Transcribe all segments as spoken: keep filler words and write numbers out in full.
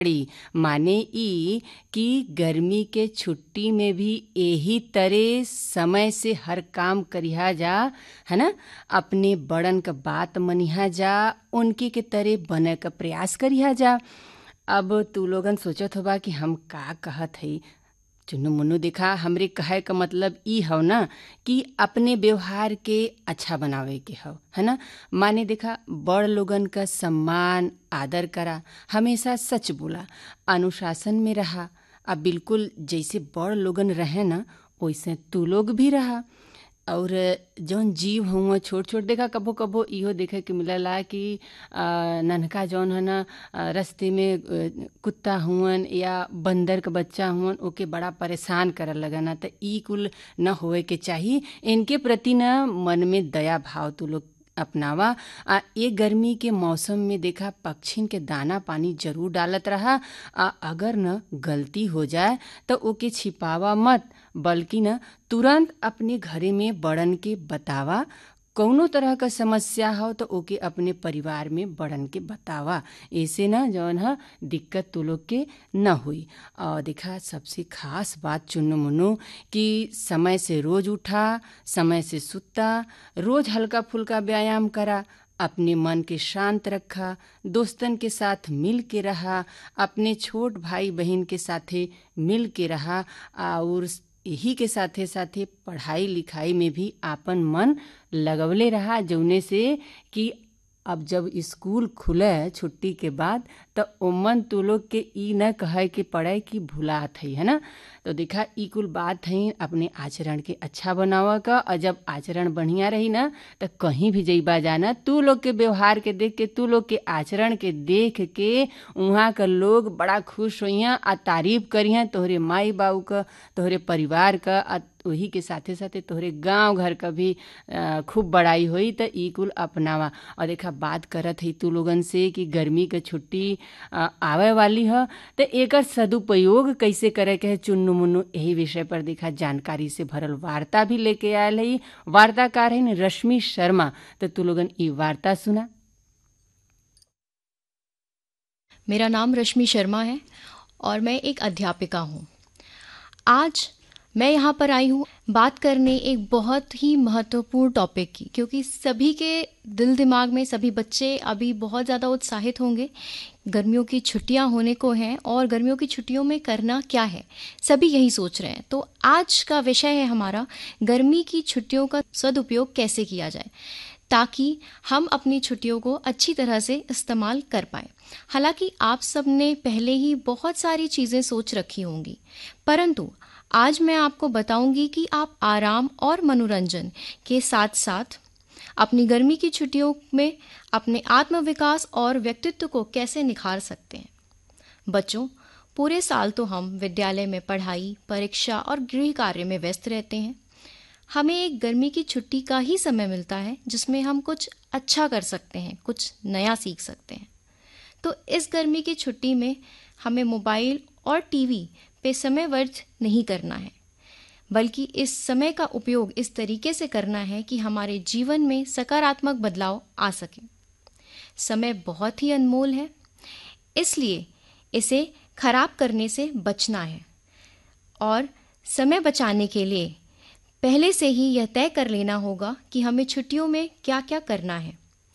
पड़ी। माने ई कि गर्मी के छुट्टी में भी यही तरह समय से हर काम करिहा जा, है ना। अपने बड़न का बात मनिहा जा, उनके के तरह बने का प्रयास करिहा जा। अब तू लोगन सोचत होबा कि हम का कहत हई। चुन्नू मुन्नू देखा, हमरे कहे का मतलब ई हव ना कि अपने व्यवहार के अच्छा बनावे के हव, है ना। माने देखा, बड़ लोगन का सम्मान आदर करा, हमेशा सच बोला, अनुशासन में रहा। अब बिल्कुल जैसे बड़ लोगन रहे ना, वैसे तू लोग भी रहा। और जौन जीव हुआ छोट छोट, देखा कबो कबो इहो देखे के मिलला कि आ, नन्हका जौन है ना रस्ते में अ, कुत्ता हुअन या बंदर का बच्चा हुअन, ओके बड़ा परेशान करल लगना। तो ई कुल न होए के चाहिए। इनके प्रति न मन में दया भाव तू लोग अपनावा। आ ये गर्मी के मौसम में देखा, पक्षिन के दाना पानी जरूर डालत रहा। आ अगर न गलती हो जाए तो ओके छिपावा मत, बल्कि न तुरंत अपने घरे में बड़न के बतावा। कौनो तरह का समस्या हो तो ओके अपने परिवार में बड़न के बतावा। ऐसे न जौन है दिक्कत तो लोग के न हुई। और देखा, सबसे खास बात चुन्नू मुन्नू कि समय से रोज उठा, समय से सुता, रोज हल्का फुल्का व्यायाम करा, अपने मन के शांत रखा, दोस्तन के साथ मिल के रहा, अपने छोट भाई बहन के साथे मिल के रहा। और यही के साथे साथे पढ़ाई लिखाई में भी आपन मन लगवले रहा, जौने से कि अब जब स्कूल खुले छुट्टी के बाद तो ओमन तू लोग के ई न कहे के पड़े कि भुलात है, है ना। तो देखा, ई कुल बात है अपने आचरण के अच्छा बनावा का। और जब आचरण बढ़िया रही ना, तो कहीं भी जइबा जाना, तू लोग के व्यवहार के देख के, तू लोग के आचरण के देख के वहाँ का लोग बड़ा खुश होइया आ तारीफ करिया तोहरे माई बाबू का, तोहरे परिवार का, आ वही के साथे साथे तोहरे गांव घर का भी आ, खूब बड़ाई होई। तो ई कुल अपनावा। और देखा, बात करत है तू लोगन से कि गर्मी के छुट्टी आ, आवे वाली है, तो एकर सदुपयोग कैसे करे के है। चुन्नू मुन्नू यही विषय पर देखा जानकारी से भरल वार्ता भी लेके आयल है। वार्ताकार है रश्मि शर्मा। तो तू लोगन ई वार्ता सुना। मेरा नाम रश्मि शर्मा है और मैं एक अध्यापिका हूँ। आज मैं यहाँ पर आई हूँ बात करने एक बहुत ही महत्वपूर्ण टॉपिक की, क्योंकि सभी के दिल दिमाग में सभी बच्चे अभी बहुत ज़्यादा उत्साहित होंगे। गर्मियों की छुट्टियाँ होने को हैं और गर्मियों की छुट्टियों में करना क्या है, सभी यही सोच रहे हैं। तो आज का विषय है हमारा, गर्मी की छुट्टियों का सदुपयोग कैसे किया जाए, ताकि हम अपनी छुट्टियों को अच्छी तरह से इस्तेमाल कर पाएँ। हालांकि आप सब ने पहले ही बहुत सारी चीज़ें सोच रखी होंगी, परंतु आज मैं आपको बताऊंगी कि आप आराम और मनोरंजन के साथ साथ अपनी गर्मी की छुट्टियों में अपने आत्मविकास और व्यक्तित्व को कैसे निखार सकते हैं। बच्चों, पूरे साल तो हम विद्यालय में पढ़ाई, परीक्षा और गृह कार्य में व्यस्त रहते हैं। हमें एक गर्मी की छुट्टी का ही समय मिलता है जिसमें हम कुछ अच्छा कर सकते हैं, कुछ नया सीख सकते हैं। तो इस गर्मी की छुट्टी में हमें मोबाइल और टीवी पे समय व्यर्थ नहीं करना है, बल्कि इस समय का उपयोग इस तरीके से करना है कि हमारे जीवन में सकारात्मक बदलाव आ सके। समय बहुत ही अनमोल है, इसलिए इसे खराब करने से बचना है। और समय बचाने के लिए पहले से ही यह तय कर लेना होगा कि हमें छुट्टियों में क्या क्या करना है।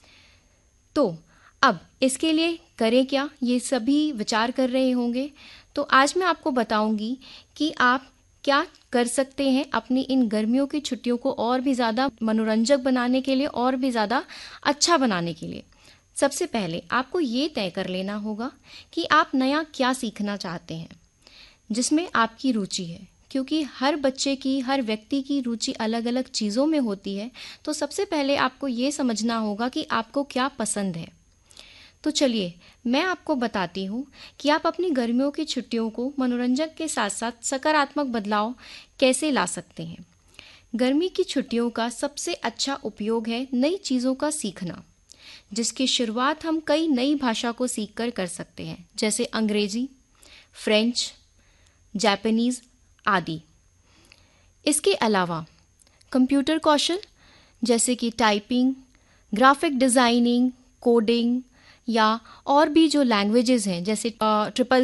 तो अब इसके लिए करें क्या, ये सभी विचार कर रहे होंगे। तो आज मैं आपको बताऊंगी कि आप क्या कर सकते हैं अपनी इन गर्मियों की छुट्टियों को और भी ज़्यादा मनोरंजक बनाने के लिए, और भी ज़्यादा अच्छा बनाने के लिए। सबसे पहले आपको ये तय कर लेना होगा कि आप नया क्या सीखना चाहते हैं, जिसमें आपकी रुचि है, क्योंकि हर बच्चे की, हर व्यक्ति की रुचि अलग अलग चीज़ों में होती है। तो सबसे पहले आपको ये समझना होगा कि आपको क्या पसंद है। तो चलिए मैं आपको बताती हूँ कि आप अपनी गर्मियों की छुट्टियों को मनोरंजन के साथ साथ सकारात्मक बदलाव कैसे ला सकते हैं। गर्मी की छुट्टियों का सबसे अच्छा उपयोग है नई चीज़ों का सीखना, जिसकी शुरुआत हम कई नई भाषा को सीखकर कर सकते हैं, जैसे अंग्रेजी, फ्रेंच, जापानीज़ आदि। इसके अलावा कंप्यूटर कौशल जैसे कि टाइपिंग, ग्राफिक डिज़ाइनिंग, कोडिंग, या और भी जो लैंग्वेजेस हैं जैसे ट्रिपल